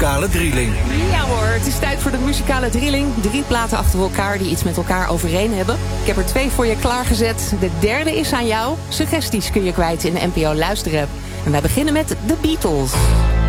muzikale drilling. Ja hoor, het is tijd voor de muzikale drilling. 3 platen achter elkaar die iets met elkaar overeen hebben. Ik heb er 2 voor je klaargezet. De derde is aan jou. Suggesties kun je kwijt in de NPO Luisterapp. En wij beginnen met The Beatles.